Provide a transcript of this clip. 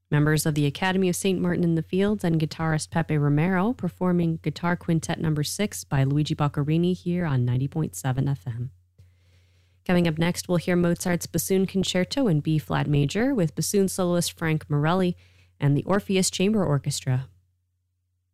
Members of the Academy of St. Martin in the Fields and guitarist Pepe Romero performing Guitar Quintet No. 6 by Luigi Boccherini here on 90.7 FM. Coming up next, we'll hear Mozart's Bassoon Concerto in B-flat major with bassoon soloist Frank Morelli and the Orpheus Chamber Orchestra.